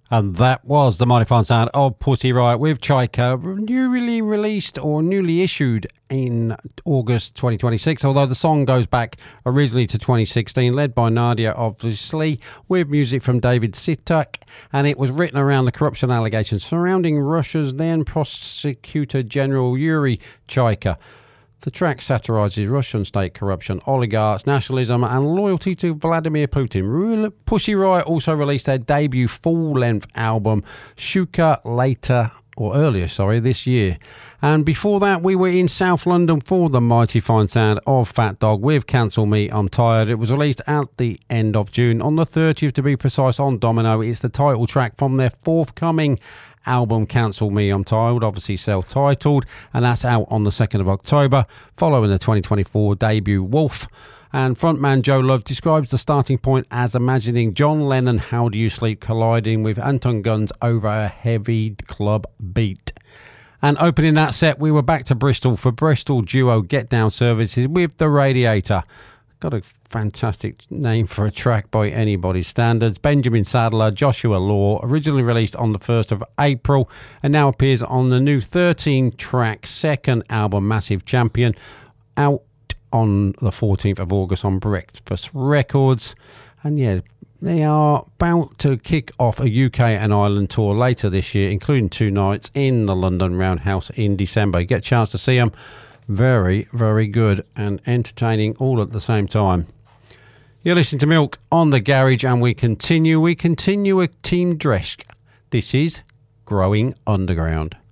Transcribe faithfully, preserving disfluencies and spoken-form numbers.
And that was the mighty fine sound of Pussy Riot with Chaika, newly released or newly issued in August twenty twenty-six, although the song goes back originally to twenty sixteen, led by Nadia, obviously, with music from David Sitak, and it was written around the corruption allegations surrounding Russia's then Prosecutor General Yuri Chaika. The track satirises Russian state corruption, oligarchs, nationalism and loyalty to Vladimir Putin. Pussy Riot also released their debut full-length album, Shuka, later, or earlier, sorry, this year. And before that, we were in South London for the mighty fine sound of Fat Dog with Cancel Me, I'm Tired. It was released at the end of June, on the thirtieth to be precise, on Domino. It's the title track from their forthcoming album Cancel Me, I'm Tired, obviously self-titled, and that's out on the second of October, following the twenty twenty-four debut Wolf. And frontman Joe Love describes the starting point as imagining John Lennon, How Do You Sleep, colliding with Anton Guns over a heavy club beat. And opening that set, we were back to Bristol for Bristol duo Get Down Services with The Radiator. Got a fantastic name for a track by anybody's standards. Benjamin Sadler, Joshua Law, originally released on the first of April and now appears on the new thirteen track second album, Massive Champion, out on the fourteenth of August on Breakfast Records. And yeah, they are about to kick off a U K and Ireland tour later this year, including two nights in the London Roundhouse in December. You get a chance to see them. Very, very good and entertaining all at the same time. You're listening to Milk on the Garage, and we continue. We continue with Team Dresch. This is Growing Underground.